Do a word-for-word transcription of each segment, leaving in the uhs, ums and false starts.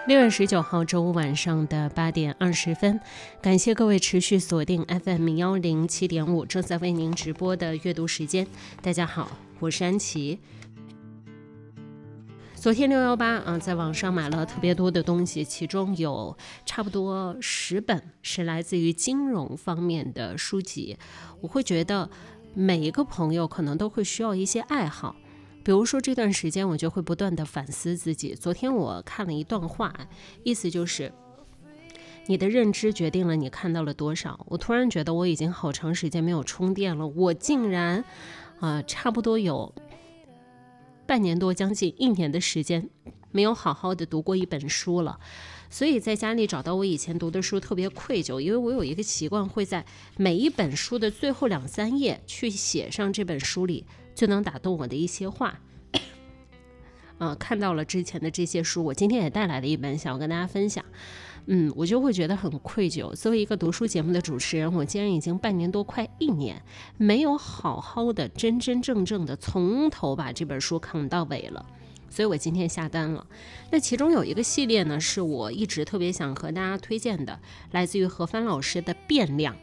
六月十九号周五晚上的八点二十分，感谢各位持续锁定 F M 幺零七点五正在为您直播的阅读时间。大家好，我是安琪。昨天六一八啊，在网上买了特别多的东西，其中有差不多十本是来自于金融方面的书籍。我会觉得每一个朋友可能都会需要一些爱好。比如说这段时间我就会不断的反思自己。昨天我看了一段话，意思就是你的认知决定了你看到了多少。我突然觉得我已经好长时间没有充电了，我竟然呃，差不多有半年多将近一年的时间没有好好的读过一本书了。所以在家里找到我以前读的书特别愧疚，因为我有一个习惯，会在每一本书的最后两三页去写上这本书里最能打动我的一些话。呃，看到了之前的这些书，我今天也带来了一本想要跟大家分享。嗯，我就会觉得很愧疚，作为一个读书节目的主持人，我竟然已经半年多快一年没有好好的真真正正的从头把这本书看到尾了。所以我今天下单了。那其中有一个系列呢，是我一直特别想和大家推荐的，来自于何帆老师的《变量》。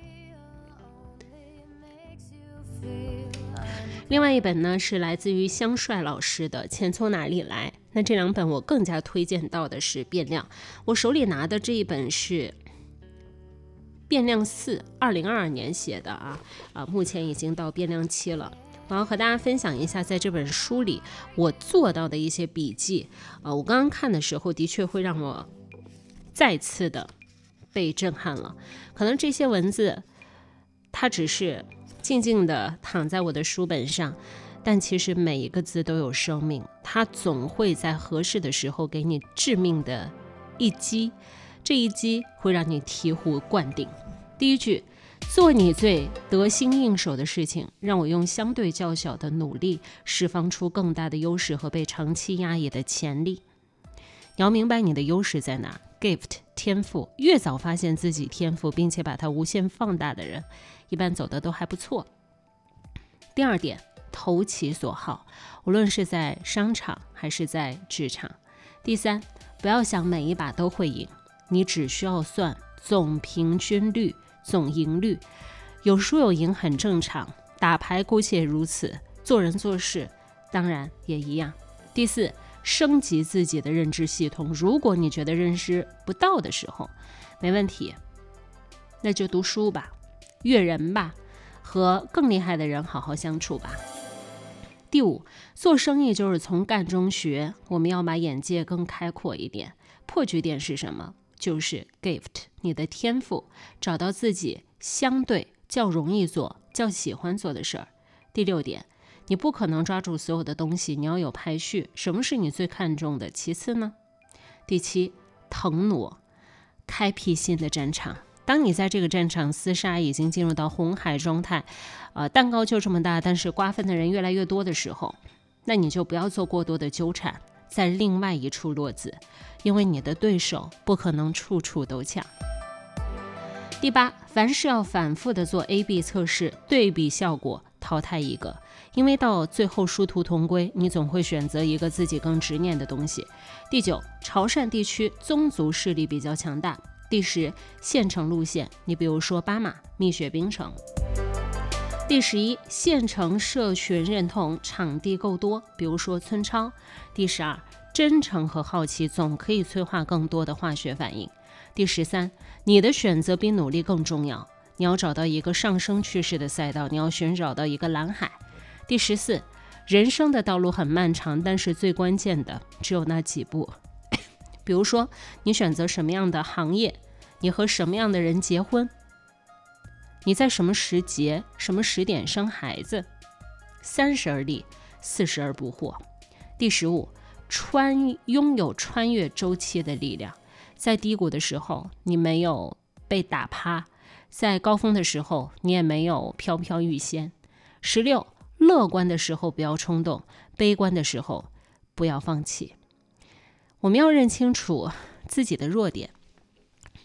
另外一本呢是来自于香帅老师的《钱从哪里来》。那这两本我更加推荐到的是《变量》。我手里拿的这一本是《变量四》，二零二二年写的啊，啊，目前已经到变量七了。我要和大家分享一下在这本书里我做到的一些笔记。呃，我刚刚看的时候的确会让我再次的被震撼了。可能这些文字它只是静静地躺在我的书本上，但其实每一个字都有生命，它总会在合适的时候给你致命的一击，这一击会让你醍醐灌顶。第一句，做你最得心应手的事情，让我用相对较小的努力释放出更大的优势和被长期压抑的潜力。你要明白你的优势在哪。 Gift 天赋，越早发现自己天赋并且把它无限放大的人，一般走的都还不错。第二点，投其所好，无论是在商场还是在职场。第三，不要想每一把都会赢，你只需要算总平均率、总赢率，有输有赢很正常，打牌姑且如此，做人做事当然也一样。第四，升级自己的认知系统，如果你觉得认识不到的时候，没问题，那就读书吧，阅人吧，和更厉害的人好好相处吧。第五，做生意就是从干中学，我们要把眼界更开阔一点。破局点是什么？就是 gift， 你的天赋，找到自己相对较容易做、较喜欢做的事儿。第六点，你不可能抓住所有的东西，你要有排序，什么是你最看重的？其次呢？第七，腾挪，开辟新的战场。当你在这个战场厮杀已经进入到红海状态，呃，蛋糕就这么大，但是瓜分的人越来越多的时候，那你就不要做过多的纠缠，在另外一处落子，因为你的对手不可能处处都强。第八，凡事要反复的做 A B 测试，对比效果，淘汰一个，因为到最后殊途同归，你总会选择一个自己更执念的东西。第九，潮汕地区宗族势力比较强大。第十，县城路线，你比如说巴马、蜜雪冰城。第十一，县城社群认同，场地够多，比如说村超。第十二，真诚和好奇总可以催化更多的化学反应。第十三，你的选择比努力更重要，你要找到一个上升趋势的赛道，你要寻找到一个蓝海。第十四，人生的道路很漫长，但是最关键的只有那几步。比如说你选择什么样的行业，你和什么样的人结婚，你在什么时节什么时点生孩子。三十而立，四十而不惑。第十五，穿拥有穿越周期的力量，在低谷的时候你没有被打趴，在高峰的时候你也没有飘飘欲仙。十六，乐观的时候不要冲动，悲观的时候不要放弃。我们要认清楚自己的弱点，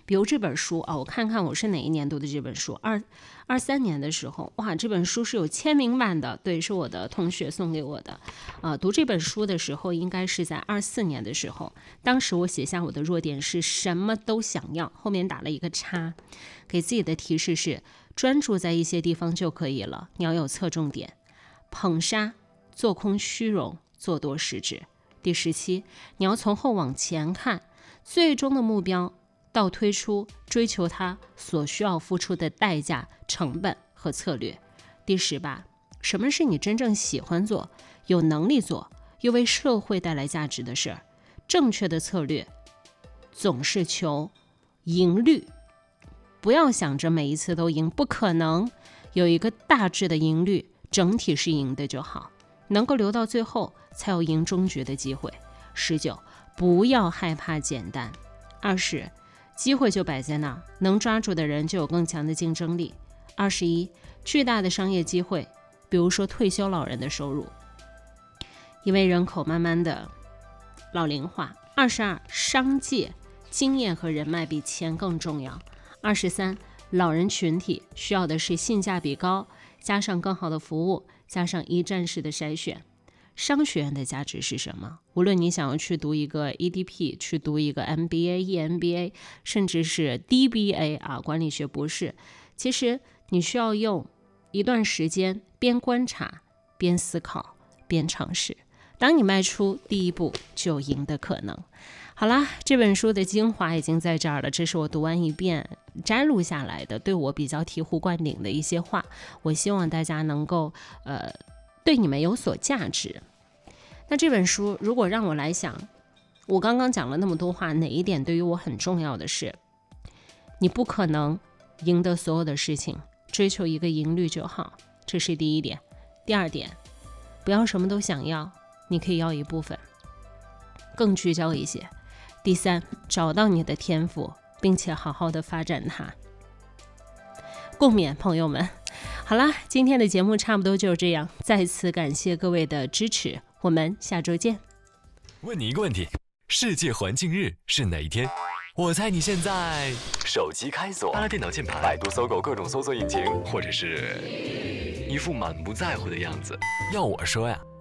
比如这本书啊，我看看我是哪一年读的这本书，二二三年的时候，哇，这本书是有签名版的，对，是我的同学送给我的。呃，读这本书的时候，应该是在二四年的时候，当时我写下我的弱点是什么都想要，后面打了一个叉，给自己的提示是专注在一些地方就可以了，你要有侧重点，捧杀，做空虚荣，做多失职。第十七，你要从后往前看，最终的目标倒推出追求它所需要付出的代价、成本和策略。第十八，什么是你真正喜欢做、有能力做又为社会带来价值的事儿？正确的策略总是求赢率，不要想着每一次都赢，不可能，有一个大致的赢率，整体是赢的就好，能够留到最后才有赢终局的机会。十九，不要害怕简单。二十，机会就摆在那儿，能抓住的人就有更强的竞争力。二十一，巨大的商业机会，比如说退休老人的收入，因为人口慢慢的老龄化。二十二，商界经验和人脉比钱更重要。二十三，老人群体需要的是性价比高，加上更好的服务，加上一站式的筛选。商学院的价值是什么？无论你想要去读一个 E D P， 去读一个 M B A、E M B A， 甚至是 D B A 啊，管理学博士，其实你需要用一段时间边观察、边思考、边尝试。当你迈出第一步，就有赢的可能。好啦，这本书的精华已经在这儿了，这是我读完一遍摘录下来的，对我比较醍醐灌顶的一些话，我希望大家能够呃对你们有所价值。那这本书如果让我来想，我刚刚讲了那么多话，哪一点对于我很重要的是，你不可能赢得所有的事情，追求一个赢率就好，这是第一点。第二点，不要什么都想要，你可以要一部分，更聚焦一些。第三，找到你的天赋，并且好好的发展它。共勉，朋友们。好啦，今天的节目差不多就是这样，再次感谢各位的支持，我们下周见。 问你一个问题，世界环境日是哪一天？我猜你现在手机开锁，拉了电脑键盘，百度、搜狗各种搜索引擎，或者是一副满不在乎的样子。要我说呀，